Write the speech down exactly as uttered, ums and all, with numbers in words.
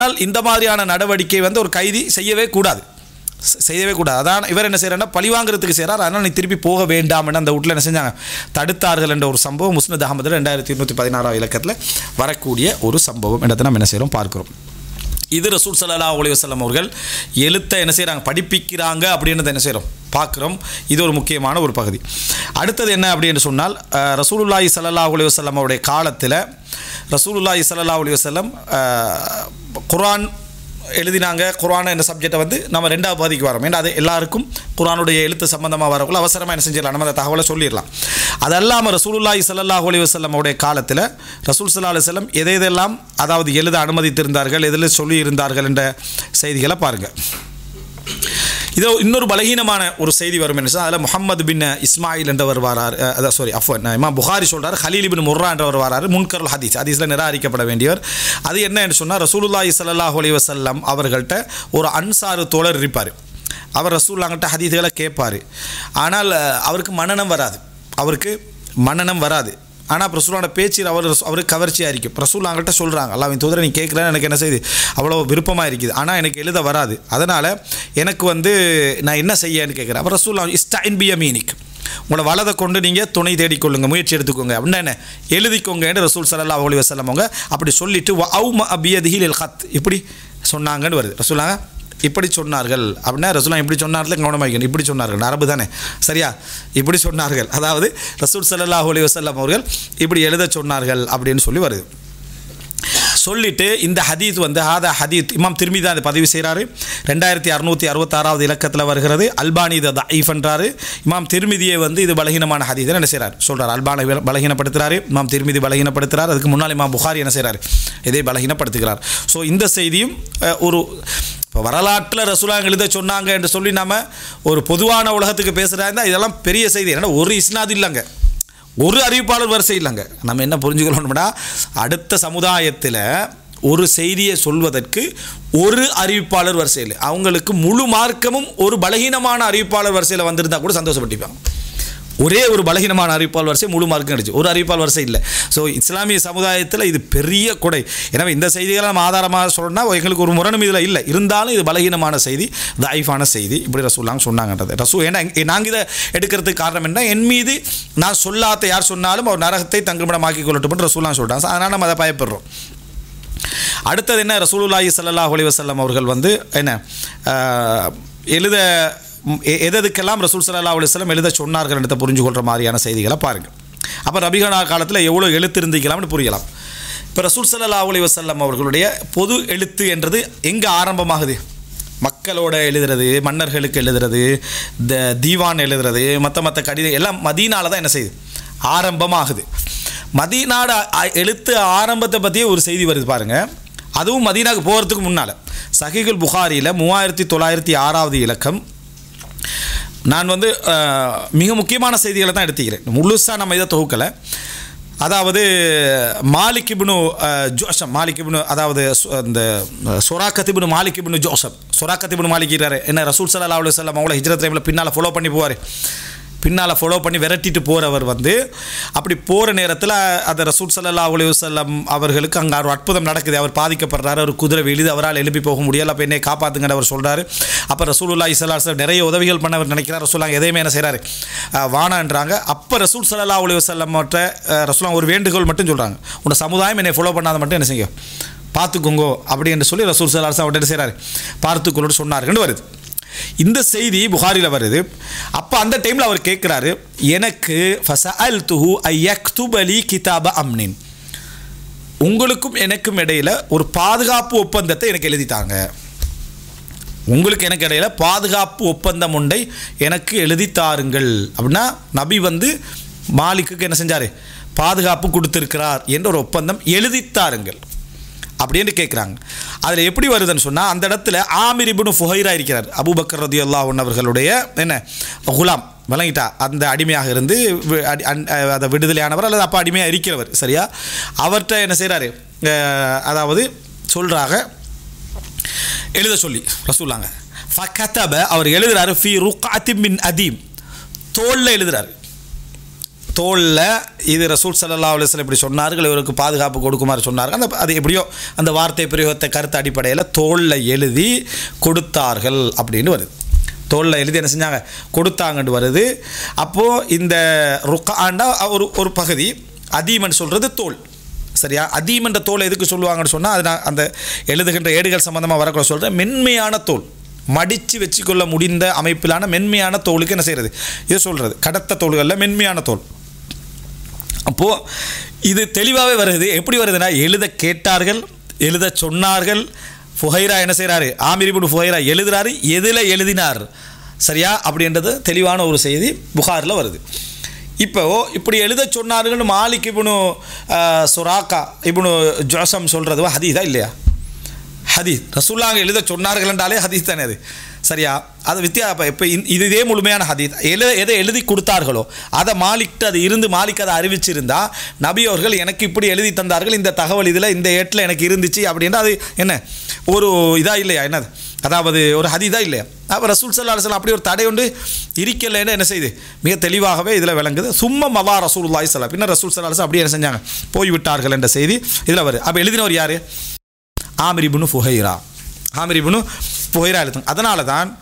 இந்த மாதிரியான நடவடிக்கை வந்து ஒரு கைதி செய்யவே கூடாது செய்யவே கூடாது. அதான் இவர் என்ன செய்யறாருன்னா பழி வாங்குறதுக்கு செய்கிறார். அதனால் நீ திருப்பி போக வேண்டாம்னு அந்த வீட்டில் என்ன செஞ்சாங்க, தடுத்தார்கள் என்ற ஒரு சம்பவம் முஸ்னத் அஹமதில் ரெண்டாயிரத்தி இருநூற்றி பதினாறாம் இலக்கத்தில் வரக்கூடிய ஒரு சம்பவம் இடத்தை நம்ம என்ன செய்கிறோம் பார்க்குறோம். இது ரசூல் ஸல்லல்லாஹு அலைஹி வஸல்லம் அவர்கள் எழுத்தை என்ன செய்கிறாங்க, படிப்பிக்கிறாங்க அப்படின்றத என்ன செய்கிறோம் பார்க்குறோம். இது ஒரு முக்கியமான ஒரு பகுதி. அடுத்தது என்ன அப்படின்னு சொன்னால், ரசூலுல்லாஹி ஸல்லல்லாஹு அலைஹி வஸல்லம் அவருடைய காலத்தில் ரசூலுல்லாஹி ஸல்லல்லாஹு அலைஹி வஸல்லம் குர்ஆன் எழுதினாங்க. குர்ஆன் என்ற சப்ஜெக்டை வந்து நம்ம ரெண்டாவது பகுதிக்கு வரோம். ஏன்னா அது எல்லாருக்கும் குர்ஆனுடைய எழுத்து சம்பந்தமாக வரக்குள்ள அவசரமாக என்ன செஞ்சிடலாம், நம்ம அந்த தகவலை சொல்லிடலாம். அது அல்லாமல் ரசூலுல்லாஹி ஸல்லல்லாஹு அலைஹி வஸல்லம் அவருடைய காலத்தில் ரசூல் ஸல்லல்லாஹு அலைஹி வஸல்லம் எதை எதெல்லாம் அதாவது எழுத அனுமதித்திருந்தார்கள், எதில் சொல்லி இருந்தார்கள் என்ற செய்திகளை பாருங்கள். இதோ இன்னொரு பலகீனமான ஒரு செய்தி வரும் என்ன சொன்னால், அதில் முஹம்மது பின் இஸ்மாயில் என்றவர் வரார். அதான் சாரி அஃப்வன் இமாம் புகாரி சொல்கிறார், ஹலீல் பின் முர்ரா என்றவர் வராரு. முன்கருல் ஹதீஸ் ஹதீஸில் நிராகரிக்கப்பட வேண்டியவர். அது என்ன என்று சொன்னால், ரசூலுல்லாஹி ஸல்லல்லாஹு அலைஹி வஸல்லம் அவர்கள்ட்ட ஒரு அன்சாரு தோழர் இருப்பார். அவர் ரசூலுல்லாஹ்கிட்ட ஹதீஸ்களை கேட்பார். ஆனால் அவருக்கு மனனம் வராது அவருக்கு மனனம் வராது ஆனால் ரசூலோட பேச்சு அவர் அவருக்கு கவர்ச்சியாக இருக்கும். ரசூலுல்லாஹ்கிட்ட சொல்கிறாங்க, அல்லாஹ்வின் தூதரை நீ கேட்குறேன்னு எனக்கு என்ன செய்யுது, அவ்வளோ விருப்பமாக இருக்குது, ஆனால் எனக்கு எழுத வராது, அதனால் எனக்கு வந்து நான் என்ன செய்யன்னு கேட்குறேன். அப்போ ரசூலுல்லாஹ் இஸ்தஇன் பியமீனிக், உங்களோட வலதை கொண்டு நீங்கள் துணை தேடிக்கொள்ளுங்க, முயற்சி எடுத்துக்கோங்க, அப்படின்னா என்ன எழுதிக்கோங்க என்று ரசூல் ஸல்லல்லாஹு அலைஹி வஸல்லம் அவங்க அப்படி சொல்லிட்டு வ அவும பியதிஹி லில் ஹத் இப்படி சொன்னாங்கன்னு வருது. ரசூலுல்லாஹ் இப்படி சொன்னார்கள் அப்படின்னா ரசூலுல்லாஹ் இப்படி சொன்னார்கள் கவனமாக வைக்கணும். இப்படி சொன்னார்கள் அரபு தானே, சரியா, இப்படி சொன்னார்கள், அதாவது ரசூல் ஸல்லல்லாஹு அலைஹி வஸல்லம் அவர்கள் இப்படி எழுத சொன்னார்கள் அப்படின்னு சொல்லி வருது. சொல்லிட்டு இந்த ஹதீத் வந்து ஹாதா ஹதீத் இமாம் திர்மிதி தான் அதை பதிவு செய்கிறாரு. ரெண்டாயிரத்தி அறுநூற்றி அறுபத்தாறாவது இலக்கத்தில் வருகிறது. அல்பானி இதை தஈஃப் என்றாரு. இமாம் திர்மிதியை வந்து இது பலகீனமான ஹதீத் என்ன செய்கிறார் சொல்கிறார். அல்பானை பலகீனப்படுத்துகிறாரு, இமாம் திர்மிதி பலகீனப்படுத்துகிறார். அதுக்கு முன்னால் இமாம் புகாரி என்ன செய்கிறார், இதை பலகீனப்படுத்துகிறார். ஸோ இந்த செய்தியும் ஒரு இப்போ வரலாற்றில் ரசூலுல்லாஹ் எழுத சொன்னாங்க என்று சொல்லி நம்ம ஒரு பொதுவான உலகத்துக்கு பேசுகிறாங்க. இதெல்லாம் பெரிய செய்தி. ஏன்னா ஒரு இஸ்னாது இல்லைங்க, ஒரு அறிவிப்பாளர் வரிசை இல்லைங்க. நம்ம என்ன புரிஞ்சுக்கணும்னா, அடுத்த சமுதாயத்தில் ஒரு செய்தியை சொல்வதற்கு ஒரு அறிவிப்பாளர் வரிசை இல்லை. அவங்களுக்கு முழு மார்க்கமும் ஒரு பலகீனமான அறிவிப்பாளர் வரிசையில் வந்திருந்தால் கூட சந்தோஷப்பட்டிருப்பாங்க. ஒரே ஒரு பலகீனமான அறிவிப்பாளர் வரிசை முழு மார்க்கம் கிடைச்சு, ஒரு அறிவிப்பாளர் வரிசை இல்லை. ஸோ இஸ்லாமிய சமுதாயத்தில் இது பெரிய கொடை. எனவே இந்த செய்திகளை நம்ம ஆதாரமாக சொல்லணும்னா எங்களுக்கு ஒரு முரணும் இதில் இல்லை. இருந்தாலும் இது பலகீனமான செய்தி, தஈஃபான செய்தி, இப்படி ரசூலுல்லாஹ் சொன்னாங்கன்றது. ரசூ ஏன்னா நாங்கள் இதை எடுக்கிறதுக்கு காரணம் என்ன, என் மீது நான் சொல்லாத யார் சொன்னாலும் அவர் நரகத்தை தங்குமிடமாக்கி கொள்ளட்டும் ரசூலுல்லாஹ் சொல்கிறாங்க. அதனால் நம்ம அதை பயப்படுறோம். அடுத்தது என்ன, ரசூலுல்லாஹி ஸல்லல்லாஹு அலைஹி வஸல்லம் அவர்கள் வந்து என்ன எழுத எதுக்கெல்லாம் ரசூல் ஸல்லல்லாஹு அலைஹி வஸல்லம் எழுத சொன்னார்கள் என்று புரிஞ்சு கொள்கிற மாதிரியான செய்திகளை பாருங்கள். அப்போ நபிகனா காலத்தில் எவ்வளோ எழுத்து இருந்திக்கலாம்னு புரியலாம். இப்போ ரசூல் ஸல்லல்லாஹு அலைஹி வஸல்லம் அவர்களுடைய பொது எழுத்து என்றது எங்கே ஆரம்பமாகுது, மக்களோட எழுதுறது, மன்னர்களுக்கு எழுதுறது, இந்த தீவான் எழுதுறது, மற்ற மற்ற கடிதம் எல்லாம் மதீனால தான் என்ன செய்யுது ஆரம்பமாகுது. மதீனாட எழுத்து ஆரம்பத்தை பற்றியே ஒரு செய்தி வருது பாருங்கள். அதுவும் மதீனாவுக்கு போகிறதுக்கு முன்னால் சஹீஹுல் புகாரியில் மூவாயிரத்தி தொள்ளாயிரத்தி ஆறாவது இலக்கம். நான் வந்து மிக முக்கியமான செய்திகளை தான் எடுத்துக்கிறேன், முழுசாக நம்ம இதை தொகுக்கலை. அதாவது மாலிக் இப்னு ஜோசம் மாலிக் இப்னு அதாவது இந்த சொராக்கத் இப்னு மாலிக் இப்னு ஜோசம் சொராக்கத் இப்னு மாலிக் இருக்காரு என்ன, ரசூல் ஸல்லல்லாஹு அலைஹி வஸல்லம் அவங்கள ஹிஜ்ரத் டைமில் பின்னால் ஃபாலோ பண்ணி போவார். பின்னால் ஃபாலோ பண்ணி விரட்டிட்டு போகிறவர் வந்து அப்படி போகிற நேரத்தில் அந்த ரசூல் ஸல்லல்லாஹு அலைஹி வஸல்லம் அவர்களுக்கு அங்கே ஒரு அற்புதம் நடக்குது. அவர் பாதிக்கப்படுறாரு, ஒரு குதிரை விழுது, அவரால் எழுப்பி போக முடியலை. அப்போ என்னை காப்பாற்றுங்கன்னு அவர் சொல்கிறார். அப்போ ரசூலுல்லாஹி ஸல்லல்லாஹு அலைஹி வஸல்லம் நிறைய உதவிகள் பண்ண அவர் நினைக்கிறார். ரசூலுல்லாஹ் எதையுமே என்ன செய்கிறாரு வானான்றாங்க. அப்போ ரசூல் ஸல்லல்லாஹு அலைஹி வஸல்லம் மற்ற ரசூலுல்லாஹ் ஒரு வேண்டுகோள் மட்டும் சொல்கிறாங்க, உன்னோட சமுதாயம் என்னை ஃபாலோ பண்ணாத மட்டும் என்ன செய்யும் பார்த்துக்கோங்கோ அப்படி என்று சொல்லி ரசூல் ஸல்லல்லாஹு அலைஹி வஸல்லம் என்ன செய்கிறாரு பார்த்துக்கொள்ளு சொன்னாருன்னு வருது. இந்த செய்தி புகாரில் வருது. அப்போ அந்த டைமில் அவர் கேட்குறாரு, எனக்கு ஃபஸஅல்துஹு அய்யக்துப லி கிதாப அம்னின், உங்களுக்கும் எனக்கும் இடையில் ஒரு பாதுகாப்பு ஒப்பந்தத்தை எனக்கு எழுதித்தாங்க. உங்களுக்கு எனக்கு இடையில் பாதுகாப்பு ஒப்பந்தம் ஒன்றை எனக்கு எழுதித்தாருங்கள் அப்படின்னா, நபி வந்து மாலிக்குக்கு என்ன செஞ்சார், பாதுகாப்பு கொடுத்துருக்கிறார் என்ற ஒரு ஒப்பந்தம் எழுதித்தாருங்கள் அப்படின்னு கேட்குறாங்க. அதில் எப்படி வருதுன்னு சொன்னால், அந்த இடத்துல ஆமிர் இப்னு ஃபுஹைரா இருக்கிறார், அபூபக்கர் ரலியல்லாஹு அன்ஹு அவர்களுடைய என்ன குலாம் விளங்கிட்டா, அந்த அடிமையாக இருந்து அதை விடுதலையானவர் அல்லது அப்போ அடிமையாக இருக்கிறவர், சரியா, அவர்கிட்ட என்ன செய்கிறாரு, அதாவது சொல்கிறாங்க எழுத சொல்லி ரசூலுல்லாஹ் ஃபகதப அவர் எழுதுறாரு ஃபி ருக்அத்தி மின் அதீம், தோளில் எழுதுறாரு, தோளில் இது ரசூல் ஸல்லல்லாஹு அலைஹி வஸல்லம் இப்படி சொன்னார்கள், இவருக்கு பாதுகாப்பு கொடுக்குமாறு சொன்னார்கள். அந்த அது எப்படியோ அந்த வார்த்தை பிரயோகத்தை கருத்து அடிப்படையில் தோளில் எழுதி கொடுத்தார்கள் அப்படின்னு வருது. தோளில் எழுதி என்ன செஞ்சாங்க, கொடுத்தாங்கன்னு வருது. அப்போது இந்த ருக்காண்டா ஒரு ஒரு பகுதி, அதீமன் சொல்கிறது தோல், சரியா? அதீமன்ற தோல் எதுக்கு சொல்லுவாங்கன்னு சொன்னால், அது நான் அந்த எழுதுகின்ற ஏடுகள் சம்மந்தமாக வரக்கூட சொல்கிறேன். மென்மையான தோல், மடித்து வச்சுக்கொள்ள முடிந்த அமைப்பிலான மென்மையான தோலுக்கு என்ன செய்கிறது, இது சொல்கிறது. கடத்த தோல்களில் மென்மையான தோல். அப்போது இது தெளிவாகவே வருது. எப்படி வருதுன்னா, எழுத கேட்டார்கள், எழுத சொன்னார்கள். ஃபுஹைரா என்ன செய்கிறாரு, ஆமிர் இப்னு ஃபுஹைரா எழுதுறாரு, எதில் எழுதினார், சரியா? அப்படின்றது தெளிவான ஒரு செய்தி புகாரில் வருது. இப்போ இப்படி எழுத சொன்னார்கள்னு மாலிக் இப்னு சுராக்கா இப்னு ஜோசம் சொல்கிறது ஹதீஸா இல்லையா? ஹதீஸ். ரசூலுல்லாஹ் எழுத சொன்னார்கள் என்றாலே ஹதீஸ் தானே அது, சரியா? அது வித்தியா இப்போ இது இதே முழுமையான ஹதீஸ். எழு எதை எழுதி கொடுத்தார்களோ அதை மாலிக்கிட்டு அது இருந்து மாலிக் அதை அறிவிச்சிருந்தா, நபி அவர்கள் எனக்கு இப்படி எழுதி தந்தார்கள், இந்த தகவல் இதில் இந்த ஏட்டில் எனக்கு இருந்துச்சு அப்படின்னா அது என்ன ஒரு இதாக இல்லையா, என்னது, அதாவது ஒரு ஹதீஸா இல்லையா? அப்போ ரசூல் ஸல்லல்லாஹு அலைஹி வஸல்லம் அப்படி ஒரு தடை ஒன்று இருக்கலைன்னு என்ன செய்யுது, மிக தெளிவாகவே இதில் விளங்குது. சும்மா மவா ரசூலுல்லாஹி ஸல்லல்லாஹு அலைஹி வஸல்லம், பின்னர் ரசூல் ஸல்லல்லாஹு அலைஹி வஸல்லம் அப்படியே என்ன செஞ்சாங்க, போய்விட்டார்கள் என்ற செய்தி இதில் வருது. அப்போ எழுதினவர் யார்? ஆமிர் இப்னு ஃபுஹைரா. ஆமிர் இப்னு ஃபுஹைரா எழுதுங்க. அதனால தான்